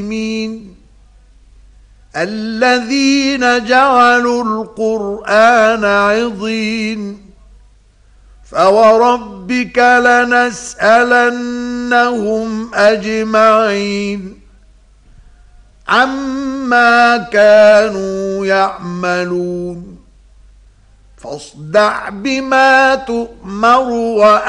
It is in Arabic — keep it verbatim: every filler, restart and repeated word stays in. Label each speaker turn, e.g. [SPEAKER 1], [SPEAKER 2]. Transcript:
[SPEAKER 1] الذين جعلوا القرآن عضين فوربك لنسألنهم أجمعين عما كانوا يعملون فاصدع بما تؤمر